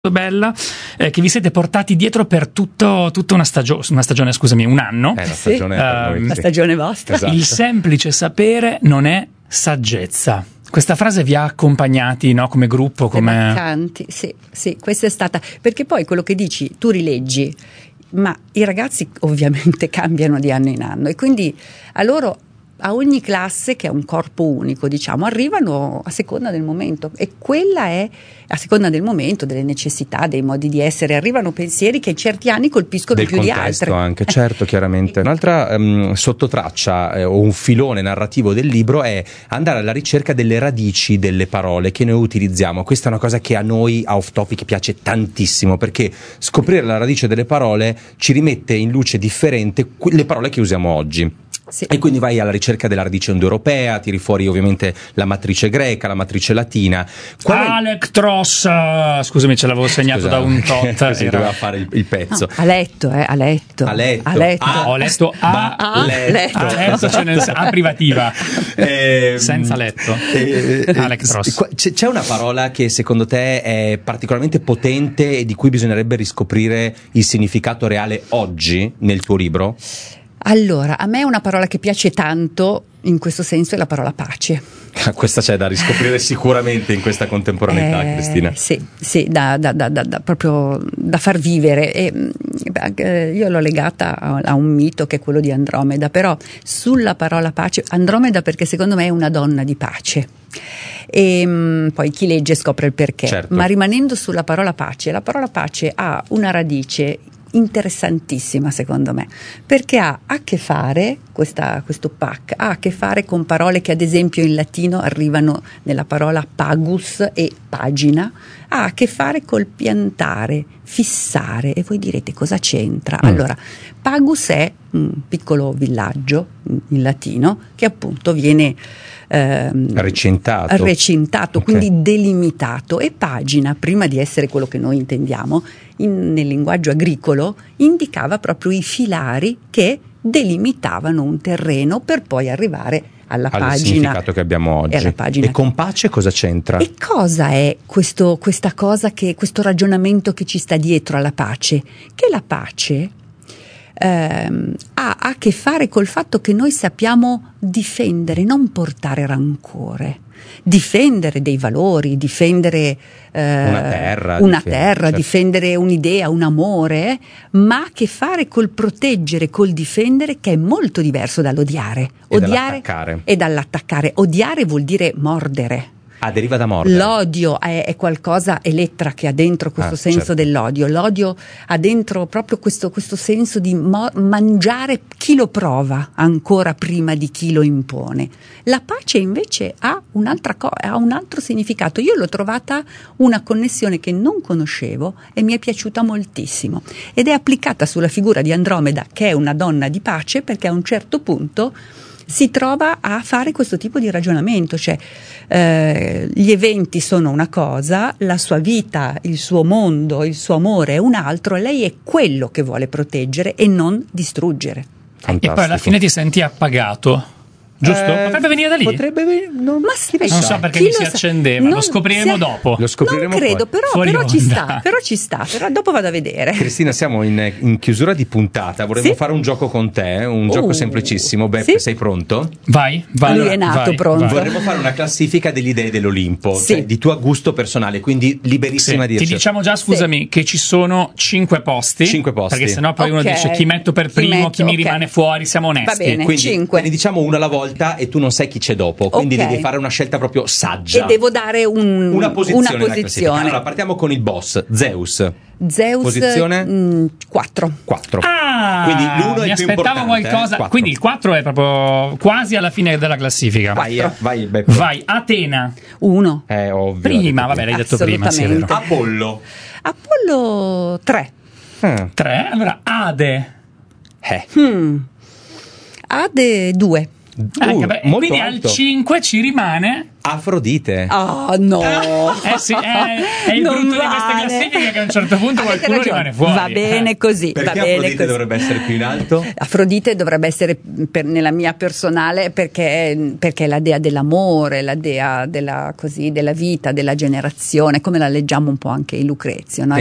bella che vi siete portati dietro per tutta una stagione, scusami, un anno. La stagione per noi, la stagione vostra. Esatto. Il semplice sapere non è saggezza. Questa frase vi ha accompagnati, no? Come gruppo, come Baccanti, sì, questa è stata, perché poi quello che dici tu rileggi, ma i ragazzi ovviamente cambiano di anno in anno e quindi a loro, a ogni classe, che è un corpo unico, diciamo, arrivano a seconda del momento, e quella è a seconda del momento, delle necessità, dei modi di essere, arrivano pensieri che in certi anni colpiscono del più di contesto altri. Anche, certo, chiaramente. Un'altra sottotraccia o un filone narrativo del libro è andare alla ricerca delle radici delle parole che noi utilizziamo. Questa è una cosa che a noi a Off Topic piace tantissimo, perché scoprire la radice delle parole ci rimette in luce differente le parole che usiamo oggi. Sì. E quindi vai alla ricerca della radice indoeuropea, tiri fuori ovviamente la matrice greca, la matrice latina. Alectros, scusami, ce l'avevo segnato da un tot. Così doveva fare il pezzo. No, a letto. Ho letto A privativa, senza letto. Alectros. C'è una parola che secondo te è particolarmente potente e di cui bisognerebbe riscoprire il significato reale oggi nel tuo libro? Allora, a me è una parola che piace tanto in questo senso, è la parola pace. Questa c'è da riscoprire sicuramente in questa contemporaneità, Cristina. Sì, proprio da far vivere. Io l'ho legata a un mito che è quello di Andromeda, però sulla parola pace, Andromeda perché secondo me è una donna di pace. E poi chi legge scopre il perché. Certo. Ma rimanendo sulla parola pace, la parola pace ha una radice interessantissima secondo me, perché ha a che fare, questo PAC ha a che fare con parole che ad esempio in latino arrivano nella parola pagus e pagina, ha a che fare col piantare, fissare, e voi direte cosa c'entra? Allora, pagus è un piccolo villaggio in latino che appunto viene recintato, okay. Quindi delimitato, e pagina, prima di essere quello che noi intendiamo nel linguaggio agricolo, indicava proprio i filari che delimitavano un terreno per poi arrivare alla al pagina, significato che abbiamo oggi. E con pace cosa c'entra? E cosa è questo ragionamento che ci sta dietro alla pace? Che la pace ha a che fare col fatto che noi sappiamo difendere, non portare rancore, difendere dei valori, difendere una terra, certo. Difendere un'idea, un amore, ma ha a che fare col proteggere, col difendere, che è molto diverso dall'odiare. E dall'attaccare. Odiare vuol dire mordere. Deriva da mordere. L'odio è qualcosa, Elettra, che ha dentro questo senso, certo. Dell'odio. L'odio ha dentro proprio questo senso di mangiare chi lo prova ancora prima di chi lo impone. La pace invece ha ha un altro significato. Io l'ho trovata una connessione che non conoscevo e mi è piaciuta moltissimo, ed è applicata sulla figura di Andromeda, che è una donna di pace, perché a un certo punto si trova a fare questo tipo di ragionamento, cioè gli eventi sono una cosa, la sua vita, il suo mondo, il suo amore è un altro, e lei è quello che vuole proteggere e non distruggere. Fantastico. E poi alla fine ti senti appagato. Giusto? Potrebbe venire da lì. Non so perché mi si accendeva, lo scopriremo dopo. Lo scopriremo non credo, poi. però ci sta, però dopo vado a vedere. Cristina, siamo in chiusura di puntata, vorremmo fare un gioco con te, un gioco semplicissimo. Beppe, sei pronto? Vai. Lui è nato pronto. Vorremmo fare una classifica delle idee dell'Olimpo, cioè di tuo gusto personale, quindi liberissima di dirci. Ti diciamo già, scusami, che ci sono 5 posti. 5 posti. Perché sennò poi uno dice chi metto per primo, chi mi rimane fuori, siamo onesti. Va bene, quindi 5. ne diciamo una alla volta e tu non sai chi c'è dopo, quindi devi fare una scelta proprio saggia. E devo dare una posizione. Allora partiamo con il boss, Zeus. Posizione 4. Quindi l'1 è il più importante. Qualcosa. Quindi il 4 è proprio quasi alla fine della classifica. Vai, Beppe. Vai, Atena. 1. Ovvio. Prima, vabbè, l'hai detto prima. Sì, è vero. Apollo 3. 3. Allora, Ade. Ade 2. molto quindi alto. al 5 ci rimane Afrodite. Oh no! sì, è il Non brutto di questa vale. classifica che a un certo punto Avete qualcuno ragione. rimane fuori. Va bene così. Perché va bene Afrodite così. dovrebbe essere più in alto? Afrodite dovrebbe essere nella mia personale perché è la dea dell'amore, la dea della vita, della generazione, come la leggiamo un po' anche in Lucrezio, no?